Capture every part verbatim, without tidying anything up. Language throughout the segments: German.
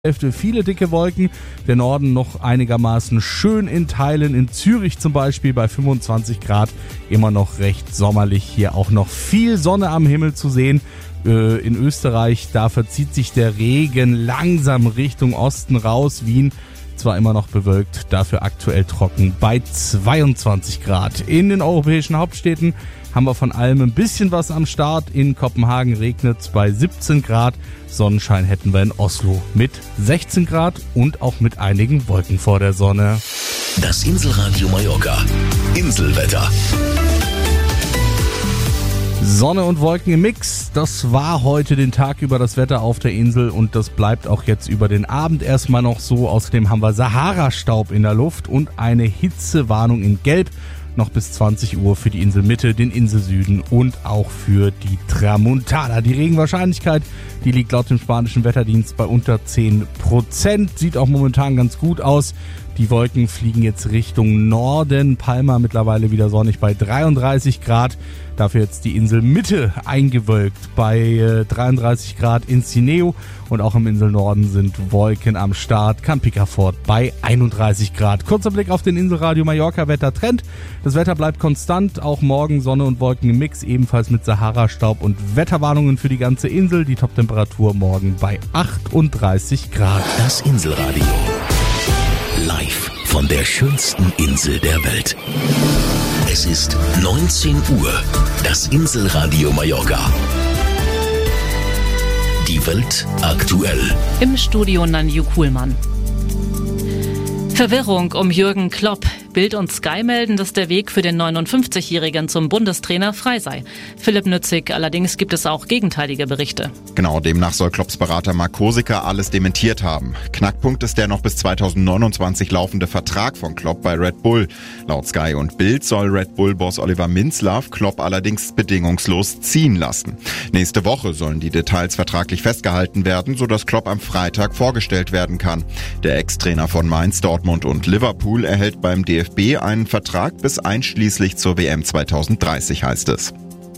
Hälfte viele dicke Wolken, der Norden noch einigermaßen schön in Teilen, in Zürich zum Beispiel bei fünfundzwanzig Grad, immer noch recht sommerlich, hier auch noch viel Sonne am Himmel zu sehen. Äh, in Österreich, da verzieht sich der Regen langsam Richtung Osten raus, Wien zwar immer noch bewölkt, dafür aktuell trocken bei zweiundzwanzig Grad. In den europäischen Hauptstädten haben wir von allem ein bisschen was am Start. In Kopenhagen regnet es bei siebzehn Grad. Sonnenschein hätten wir in Oslo mit sechzehn Grad und auch mit einigen Wolken vor der Sonne. Das Inselradio Mallorca. Inselwetter. Sonne und Wolken im Mix, das war heute den Tag über das Wetter auf der Insel und das bleibt auch jetzt über den Abend erstmal noch so. Außerdem haben wir Sahara-Staub in der Luft und eine Hitzewarnung in Gelb. Noch bis zwanzig Uhr für die Inselmitte, den Inselsüden und auch für die Tramontana. Die Regenwahrscheinlichkeit, die liegt laut dem spanischen Wetterdienst bei unter zehn Prozent. Sieht auch momentan ganz gut aus. Die Wolken fliegen jetzt Richtung Norden. Palma mittlerweile wieder sonnig bei dreiunddreißig Grad. Dafür jetzt die Inselmitte eingewölkt bei äh, dreiunddreißig Grad in Cineo. Und auch im Inselnorden sind Wolken am Start. Camp Picafort bei einunddreißig Grad. Kurzer Blick auf den Inselradio Mallorca Wettertrend. Das Wetter bleibt konstant. Auch morgen Sonne und Wolken im Mix. Ebenfalls mit Sahara-Staub und Wetterwarnungen für die ganze Insel. Die Toptemperatur morgen bei achtunddreißig Grad. Das Inselradio. Live von der schönsten Insel der Welt. Es ist neunzehn Uhr. Das Inselradio Mallorca. Die Welt aktuell. Im Studio Nanju Kuhlmann. Verwirrung um Jürgen Klopp. Bild und Sky melden, dass der Weg für den neunundfünfzigjährigen zum Bundestrainer frei sei. Philipp Nützig, allerdings gibt es auch gegenteilige Berichte. Genau, demnach soll Klopps Berater Mark Kosiker alles dementiert haben. Knackpunkt ist der noch bis zweitausendneunundzwanzig laufende Vertrag von Klopp bei Red Bull. Laut Sky und Bild soll Red Bull-Boss Oliver Minzlaff Klopp allerdings bedingungslos ziehen lassen. Nächste Woche sollen die Details vertraglich festgehalten werden, sodass Klopp am Freitag vorgestellt werden kann. Der Ex-Trainer von Mainz, Dortmund und Liverpool erhält beim D F B einen Vertrag bis einschließlich zur W M zweitausenddreißig, heißt es.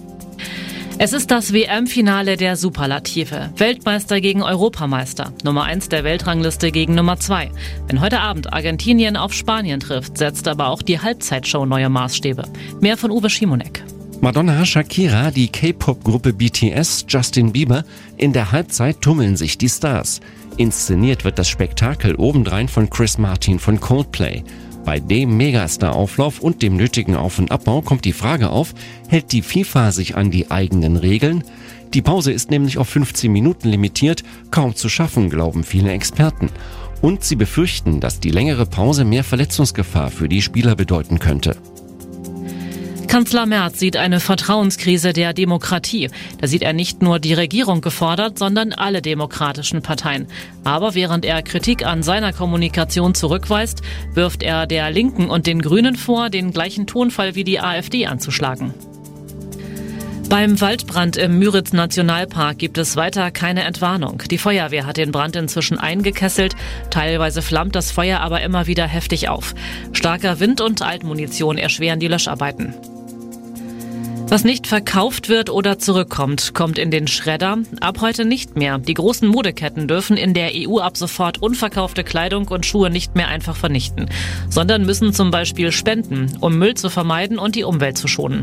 Es ist das W M-Finale der Superlative. Weltmeister gegen Europameister. Nummer eins der Weltrangliste gegen Nummer zwei. Wenn heute Abend Argentinien auf Spanien trifft, setzt aber auch die Halbzeitshow neue Maßstäbe. Mehr von Uwe Schimonek. Madonna, Shakira, die K-Pop-Gruppe B T S, Justin Bieber. In der Halbzeit tummeln sich die Stars. Inszeniert wird das Spektakel obendrein von Chris Martin von Coldplay. Bei dem Megastar-Auflauf und dem nötigen Auf- und Abbau kommt die Frage auf, hält die FIFA sich an die eigenen Regeln? Die Pause ist nämlich auf fünfzehn Minuten limitiert, kaum zu schaffen, glauben viele Experten. Und sie befürchten, dass die längere Pause mehr Verletzungsgefahr für die Spieler bedeuten könnte. Kanzler Merz sieht eine Vertrauenskrise der Demokratie. Da sieht er nicht nur die Regierung gefordert, sondern alle demokratischen Parteien. Aber während er Kritik an seiner Kommunikation zurückweist, wirft er der Linken und den Grünen vor, den gleichen Tonfall wie die AfD anzuschlagen. Beim Waldbrand im Müritz-Nationalpark gibt es weiter keine Entwarnung. Die Feuerwehr hat den Brand inzwischen eingekesselt. Teilweise flammt das Feuer aber immer wieder heftig auf. Starker Wind und Altmunition erschweren die Löscharbeiten. Was nicht verkauft wird oder zurückkommt, kommt in den Schredder. Ab heute nicht mehr. Die großen Modeketten dürfen in der E U ab sofort unverkaufte Kleidung und Schuhe nicht mehr einfach vernichten, sondern müssen zum Beispiel spenden, um Müll zu vermeiden und die Umwelt zu schonen.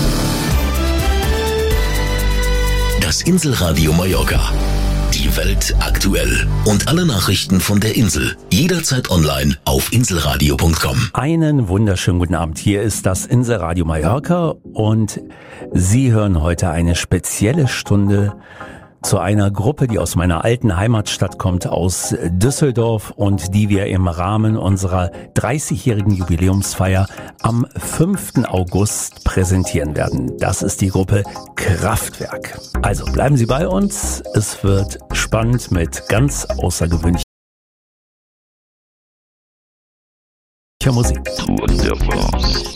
Das Inselradio Mallorca. Die Welt aktuell. Und alle Nachrichten von der Insel. Jederzeit online auf inselradio punkt com. Einen wunderschönen guten Abend. Hier ist das Inselradio Mallorca und Sie hören heute eine spezielle Stunde zu einer Gruppe, die aus meiner alten Heimatstadt kommt, aus Düsseldorf und die wir im Rahmen unserer dreißigjährigen Jubiläumsfeier am fünften August präsentieren werden. Das ist die Gruppe Kraftwerk. Also bleiben Sie bei uns, es wird spannend mit ganz außergewöhnlicher Musik. Tour de France.